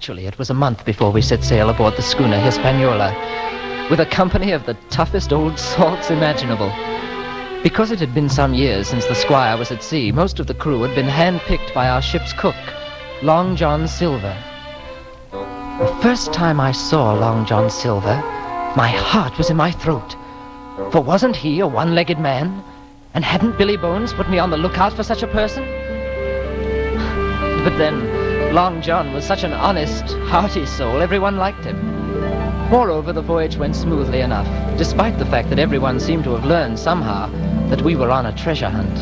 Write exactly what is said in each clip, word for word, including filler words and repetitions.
Actually, it was a month before we set sail aboard the schooner Hispaniola, with a company of the toughest old salts imaginable. Because it had been some years since the Squire was at sea, most of the crew had been hand-picked by our ship's cook, Long John Silver. The first time I saw Long John Silver, my heart was in my throat. For wasn't he a one-legged man? And hadn't Billy Bones put me on the lookout for such a person? But then, Long John was such an honest, hearty soul, everyone liked him. Moreover, the voyage went smoothly enough, despite the fact that everyone seemed to have learned somehow that we were on a treasure hunt.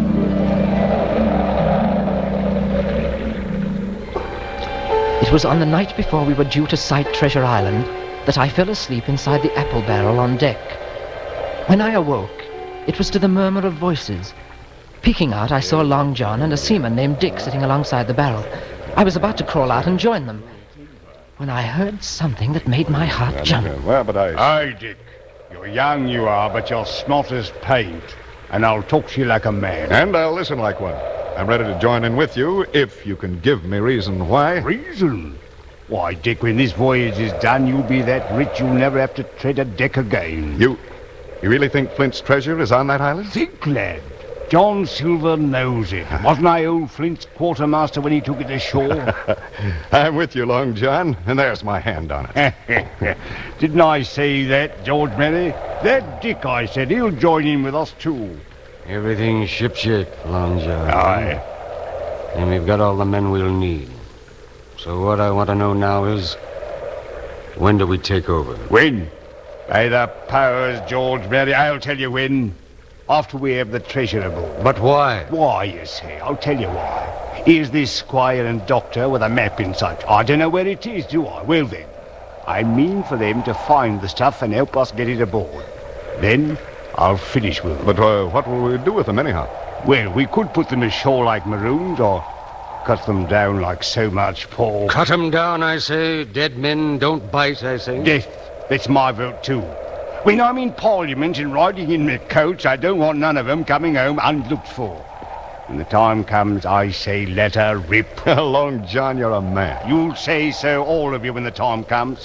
It was on the night before we were due to sight Treasure Island that I fell asleep inside the apple barrel on deck. When I awoke, it was to the murmur of voices. Peeking out, I saw Long John and a seaman named Dick sitting alongside the barrel. I was about to crawl out and join them, when I heard something that made my heart jump. Well, but I... Aye, Dick. You're young, you are, but you're smart as paint. And I'll talk to you like a man. And I'll listen like one. I'm ready to join in with you, if you can give me reason why. Reason? Why, Dick, when this voyage is done, you'll be that rich you'll never have to tread a deck again. You... you really think Flint's treasure is on that island? Think, lad. John Silver knows it. Wasn't I old Flint's quartermaster when he took it ashore? I'm with you, Long John, and there's my hand on it. Didn't I say that, George Merry? That Dick, I said, he'll join in with us too. Everything's shipshape, Long John. Aye. And we've got all the men we'll need. So what I want to know now is, when do we take over? When? By the powers, George Merry, I'll tell you when. After we have the treasure aboard. But why? Why, you say? I'll tell you why. Here's this squire and doctor with a map and such. I don't know where it is, do I? Well, then, I mean for them to find the stuff and help us get it aboard. Then I'll finish with them. But uh, what will we do with them, anyhow? Well, we could put them ashore like maroons, or cut them down like so much pork. Cut them down, I say. Dead men don't bite, I say. Death. That's my vote, too. When I'm in Parliament and riding in my coach, I don't want none of them coming home unlooked for. When the time comes, I say, let her rip. Long John, you're a man. You'll say so, all of you, when the time comes.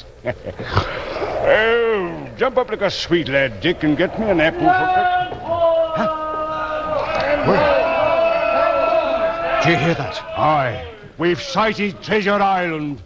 Oh, jump up like a sweet lad, Dick, and get me an apple for... Huh? Where? Do you hear that? Aye. We've sighted Treasure Island.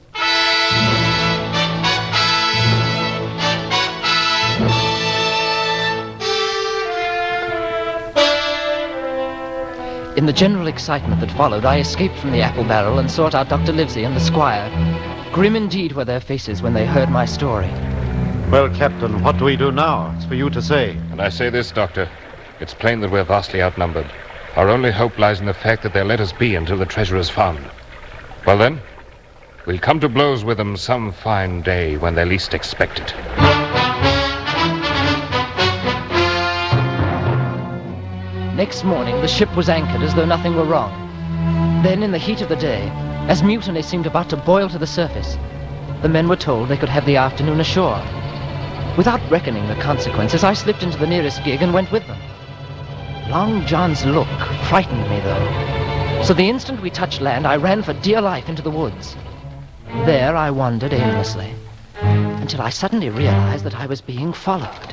In the general excitement that followed, I escaped from the apple barrel and sought out Doctor Livesey and the Squire. Grim indeed were their faces when they heard my story. Well, Captain, what do we do now? It's for you to say. And I say this, Doctor. It's plain that we're vastly outnumbered. Our only hope lies in the fact that they'll let us be until the treasure is found. Well then, we'll come to blows with them some fine day when they least expect it. Next morning, the ship was anchored as though nothing were wrong. Then, in the heat of the day, as mutiny seemed about to boil to the surface, the men were told they could have the afternoon ashore. Without reckoning the consequences, I slipped into the nearest gig and went with them. Long John's look frightened me, though. So the instant we touched land, I ran for dear life into the woods. There I wandered aimlessly, until I suddenly realized that I was being followed.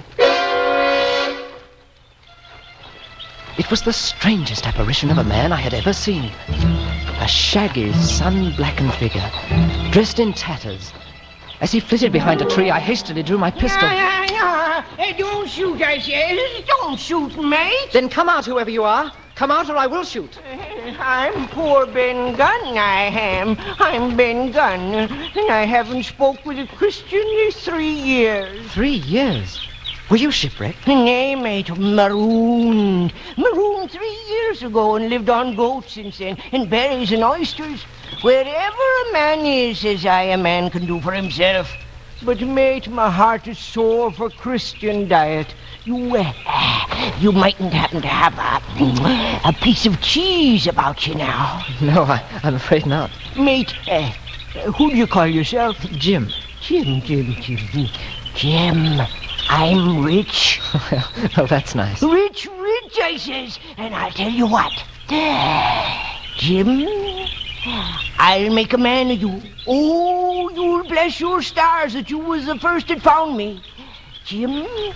It was the strangest apparition of a man I had ever seen. A shaggy, sun-blackened figure, dressed in tatters. As he flitted behind a tree, I hastily drew my pistol. Yeah, yeah, yeah. Don't shoot, I say. Don't shoot, mate. Then come out, whoever you are. Come out or I will shoot. I'm poor Ben Gunn, I am. I'm Ben Gunn, and I haven't spoke with a Christian these three years. Three years? Were you shipwrecked? Nay, mate, marooned. Marooned three years ago and lived on goats since then, and berries and oysters. Wherever a man is, says I, a man can do for himself. But, mate, my heart is sore for Christian diet. You, uh, you mightn't happen to have a, a piece of cheese about you now. No, I, I'm afraid not. Mate, uh, who do you call yourself? Jim. Jim, Jim, Jim. Jim, I'm rich. Oh, that's nice. Rich, rich, I says. And I'll tell you what. Jim, I'll make a man of you. Oh, know you'll bless your stars that you was the first that found me. Jim,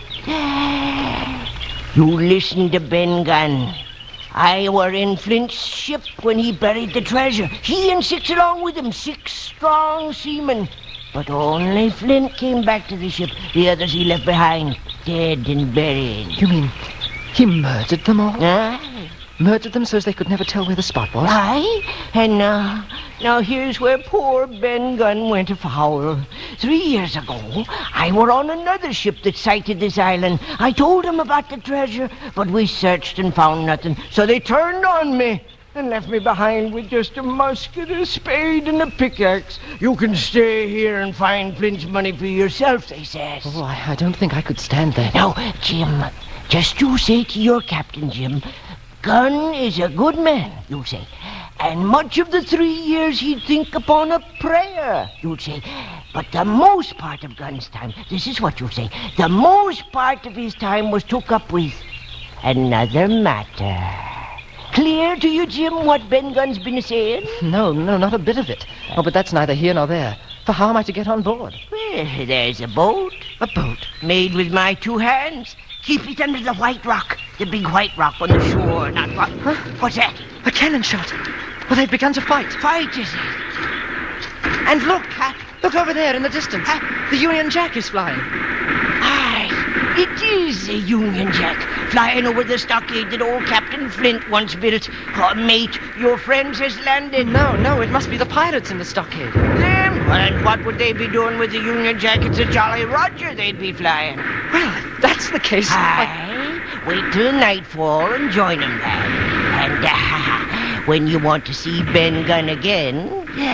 you listen to Ben Gunn. I were in Flint's ship when he buried the treasure. He and six along with him, six strong seamen. But only Flint came back to the ship. The others he left behind, dead and buried. You mean he murdered them all? Aye. Murdered them so as they could never tell where the spot was? Aye. And now, now here's where poor Ben Gunn went afoul. Three years ago, I were on another ship that sighted this island. I told them about the treasure, but we searched and found nothing. So they turned on me and left me behind with just a musket, a spade, and a pickaxe. You can stay here and find Flint's money for yourself, they says. Oh, I, I don't think I could stand that. Now, Jim, just you say to your captain, Jim, Gunn is a good man, you'll say. And much of the three years he'd think upon a prayer, you'll say. But the most part of Gunn's time, this is what you'll say, the most part of his time was took up with another matter. Clear to you, Jim, what Ben Gunn's been saying? No, no, not a bit of it. Oh, but that's neither here nor there. For how am I to get on board? Well, there's a boat. A boat? Made with my two hands. Keep it under the white rock. The big white rock on the shore, not what? Huh? What's that? A cannon shot. Well, they've begun to fight. Fight, is it? And look, Huh? look over there in the distance. Huh? The Union Jack is flying. Aye, it is a Union Jack flying over the stockade that old Captain Flint once built. Oh, mate, your friends has landed. No, no, it must be the pirates in the stockade. Them? And what would they be doing with the Union Jack? It's a Jolly Roger they'd be flying. Well, if that's the case, I... Aye, wait till nightfall and join 'em, lad. And uh, when you want to see Ben Gunn again,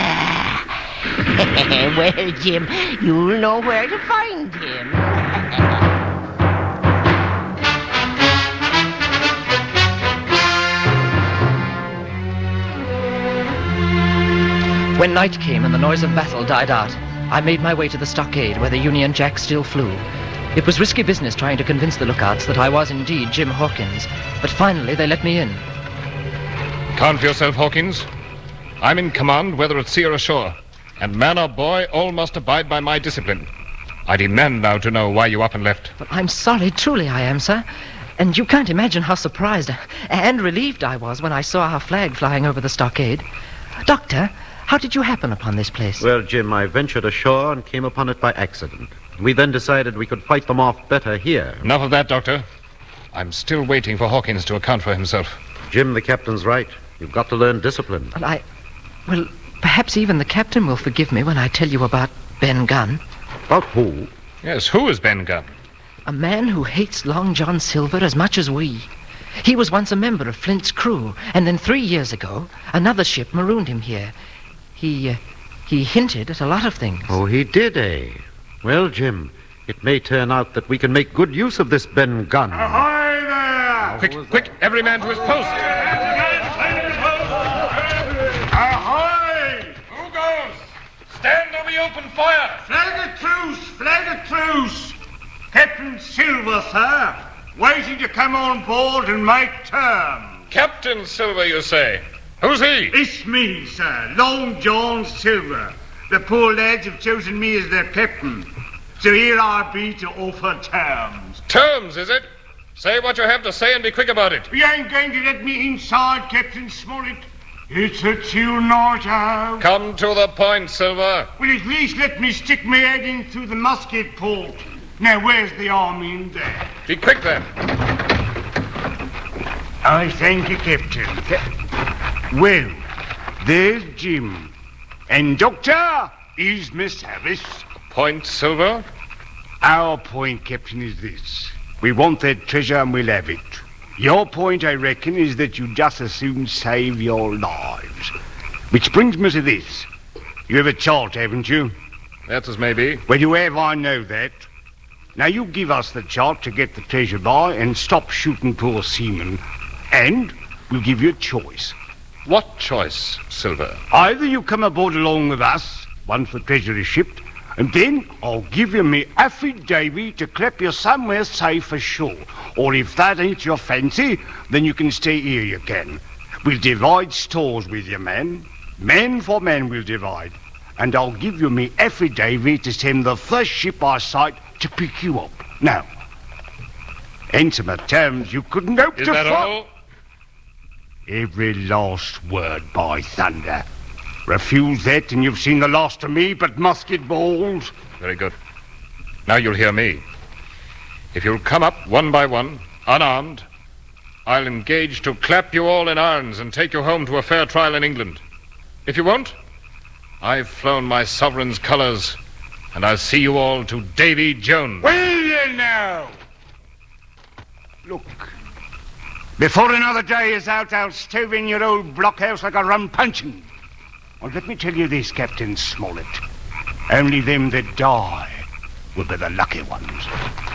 well, Jim, you'll know where to find him. When night came and the noise of battle died out, I made my way to the stockade where the Union Jack still flew. It was risky business trying to convince the lookouts that I was indeed Jim Hawkins, but finally they let me in. Count for yourself, Hawkins. I'm in command whether at sea or ashore, and man or boy, all must abide by my discipline. I demand now to know why you up and left. But I'm sorry, truly I am, sir. And you can't imagine how surprised and relieved I was when I saw our flag flying over the stockade. Doctor, how did you happen upon this place? Well, Jim, I ventured ashore and came upon it by accident. We then decided we could fight them off better here. Enough of that, Doctor. I'm still waiting for Hawkins to account for himself. Jim, the captain's right. You've got to learn discipline. Well, I... Well, perhaps even the captain will forgive me when I tell you about Ben Gunn. About who? Yes, who is Ben Gunn? A man who hates Long John Silver as much as we. He was once a member of Flint's crew, and then three years ago, another ship marooned him here. He, uh, he hinted at a lot of things. Oh, he did, eh? Well, Jim, it may turn out that we can make good use of this Ben Gunn. Ahoy there! Quick, quick, every man to his post. Ahoy! Who goes? Stand or be open fire. Flag of truce! Flag of truce! Captain Silver, sir, waiting to come on board and make terms. Captain Silver, you say? Who's he? It's me, sir, Long John Silver. The poor lads have chosen me as their captain. So here I be to offer terms. Terms, is it? Say what you have to say and be quick about it. You ain't going to let me inside, Captain Smollett. It's a two-night out. Come to the point, Silver. Well, at least let me stick my head in through the musket port. Now, where's the army in there? Be quick, then. I thank you, Captain. Well, there's Jim. And Doctor is Miss Harris. Point, Silver? Our point, Captain, is this. We want that treasure and we'll have it. Your point, I reckon, is that you just as soon save your lives. Which brings me to this. You have a chart, haven't you? That's as may be. Well, you have, I know that. Now, you give us the chart to get the treasure by and stop shooting poor seamen. And we'll give you a choice. What choice, Silver? Either you come aboard along with us, once the treasure is shipped, and then I'll give you me affidavit to clap you somewhere safe ashore. Or if that ain't your fancy, then you can stay here, you can. We'll divide stores with you, man. Man for man we'll divide. and I'll give you me affidavit to send the first ship I sight to pick you up. Now, intimate terms you couldn't hope Is to that find. all? Every last word, by thunder. Refuse that and you've seen the last of me but musket balls. Very good. Now you'll hear me. If you'll come up one by one, unarmed, I'll engage to clap you all in irons and take you home to a fair trial in England. If you won't, I've flown my sovereign's colours, and I'll see you all to Davy Jones. Will you now? Look, before another day is out, I'll stove in your old blockhouse like a rum puncheon. And let me tell you this, Captain Smollett. Only them that die will be the lucky ones.